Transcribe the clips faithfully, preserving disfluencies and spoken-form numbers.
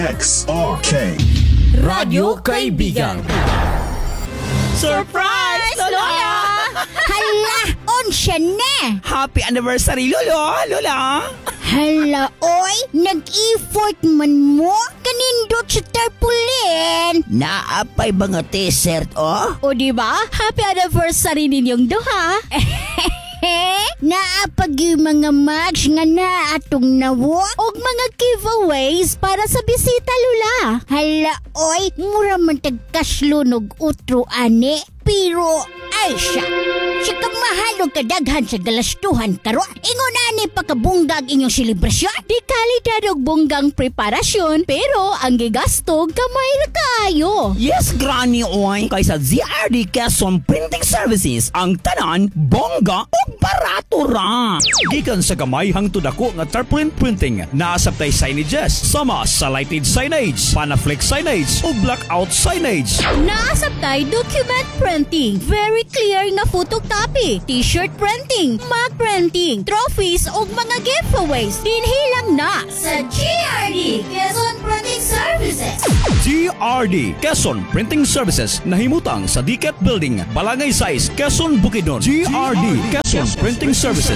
X R K Radyo Kaibigan. Surprise, Lola! Hala, onsya na! Happy anniversary, Lolo! Lola! Hala, oy, nag-effort man mo? Kanindot sa tarpulin! Naapay ba nga t-shirt, oh? O diba? Happy anniversary ninyong duha. Naapag yung mga match nga na atong nawo Og mga giveaways para sa bisita, Lula. Hala, oy, mura man tagkaslunog utro ane. Pero, ay siya, siya kang mahalog kadaghan sa galastuhan karon. Ingon ani pagkabunggag inyong selebrasyon. Di kalidad og bunggang preparasyon, pero ang gigastog kamay ra kaayo. Yes, Granny Oy! Kaysa Z R D Quezon Printing Services, ang tanan, bongga o barato ra. Gikan sa gamay hangtod ako nga tarpaulin printing, naasabtay signages, sama sa lighted signage, panaflex signage o blackout signage. Naasabtay document printing, very clear nga photocopy, t-shirt printing, mug printing, trophies ug mga giveaways. Dinhilang na sa G R D Quezon Printing Services. G R D Quezon Printing Services, nahimutang sa D C A T Building, Balangay Size, Quezon, Bukidnon. G R D Quezon Printing Services.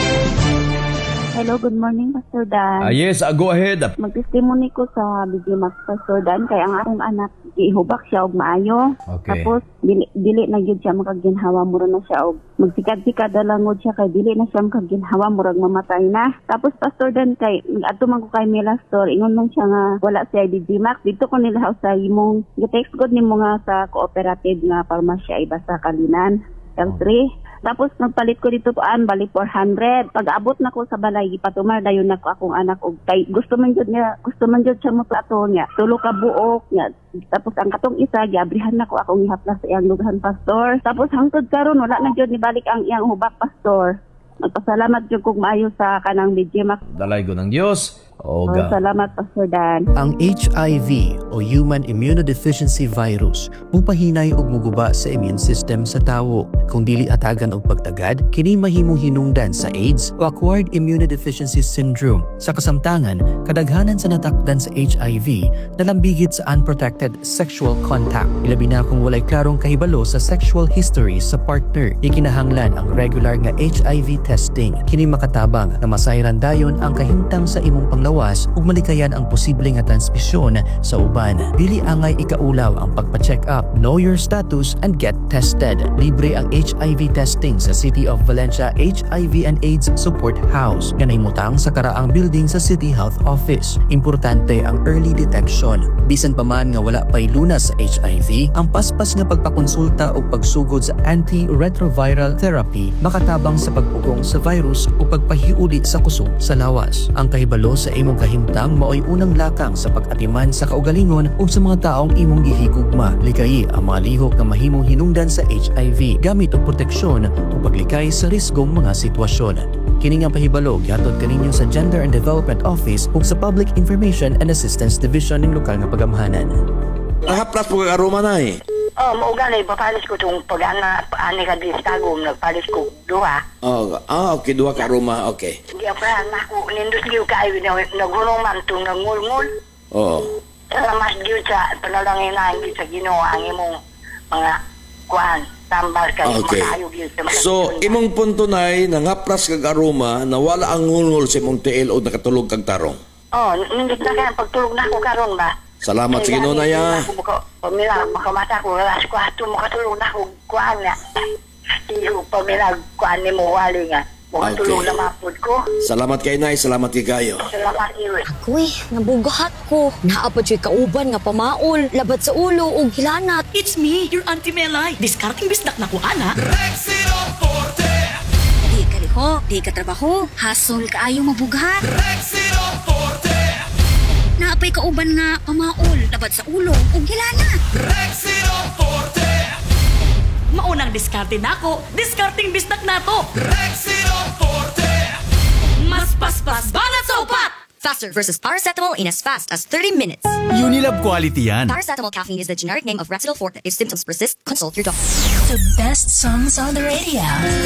Hello, good morning, Pastor Dan. Ah, yes, uh, go ahead. Magtestimony ko sa B G Max, Pastor Dan, kaya ang akong anak, ihubak siya og maayo. Okay. Tapos, dili, dili na yun siya makaginhawa, mura na siya og magsikad-sikad dalangod siya, kay dili na siya makaginhawa, murag mamatay na. Tapos, Pastor Dan, kay, ato man ko kay Mila Store, ingon lang siya nga, wala siya B G Max. Dito ko nila sa imong, gitext god ni mo nga sa cooperative nga parmasya iba sa Kalinan, L three. Tapos nagpalit ko dito kuan bali four hundred. Pag-abot na ko sa balay gipatumar dayon nako akong anak og kay gusto man jud niya, gusto man jud siya mo plato niya. Tulo ka buok niya. Tapos ang katong isa giabrihan nako akong ihaplas sa iyang lughan, Pastor. Tapos hangtod karon wala na jud ni balik ang iyang hubak, Pastor. Magpasalamat jud kog maayo sa kanang B G Max. Dalay ko ng Diyos. Oh, Oga. salamat, Pastor Dan. Ang H I V o Human Immunodeficiency Virus mupahinay og muguba sa immune system sa tawo. Kung dili atagan og pagtagad, kini mahimong hinungdan sa AIDS o Acquired Immunodeficiency Syndrome. Sa kasamtangan, kadaghanan sa natakdan sa H I V nalambigit sa unprotected sexual contact. Ilabi na kung walay klarong kahibalo sa sexual history sa partner. Ikinahanglan ang regular nga H I V testing. Kini makatabang na masayran dayon ang kahimtang sa imong panglawas ug malikayan ang posibleng nga transmisyon sa uban. Dili angay ikaulaw ang pagpa-check up, know your status and get tested. Libre ang H I V testing sa City of Valencia H I V and AIDS Support House nga nahimutang sa karaang building sa City Health Office. Importante ang early detection. Bisan pa man nga wala pay lunas sa H I V, ang paspas nga pagpakonsulta o pagsugod sa antiretroviral therapy makatabang sa pagpugong sa virus o pagpahiuli sa kusog sa lawas. Ang kahibalo sa imong kahimtang maoy unang lakang sa pag-atiman sa kaugalingon o sa mga taong imong gihigugma. Likayi ang mga lihok nga mahimong hinungdan sa H I V gamit og proteksyon o paglikay sa risgong mga sitwasyon. Kini nga pahibalo gihatod kaninyo sa Gender and Development Office ug sa Public Information and Assistance Division ng lokal nga pagamhanan. Nakaplas po kag aroma na eh. Oh, maugali, papalis ko itong pag-ana, ani ka distagom, nagpalis ko duha. Oh, ah, okay, duha ka aroma, okay. Di aprahan ako, nindus liw kayo, nagunong man itong nangulngul. Oo. Salamat liw sa panalangin na hindi sa ginawa ang imong mga kuhan, tambal ka, Okay. makayog yun sa mga So, imong punto na ay nangaplas kag aroma na wala ang ngulngul sa imong tiil o nakatulog kag tarong. Oh, nindus na kaya, pagtulog na ako karon ba? Salamat sa Ginoo na ya. Pamila, makamata ko, alas ko ato, makatulog na ako, kuhan nga. Iyo, pamila, kuhan ni mo, wali nga. Makatulog Okay. na mapod ko. Salamat kay Nay, salamat kay kayo. Salamat, Iwe. Uy, nabugahat ko. Naapad siya kauban nga pamaol, labat sa ulo o hilanat. It's me, your Auntie Melay. Discarding bisdak na ko, ana. Di ka liho, di ka trabaho, hasol ka ayaw mabugahat. Naapay kauban nga pamaol, labat sa ulo o hilanat. Maunang diskarte na ko, discarding bisdak na to. Mas paspas, banat sa upat! Faster versus paracetamol in as fast as thirty minutes. Unilab quality yan. Paracetamol caffeine is the generic name of Retinol Forte. If symptoms persist, consult your doctor. The best songs on the radio.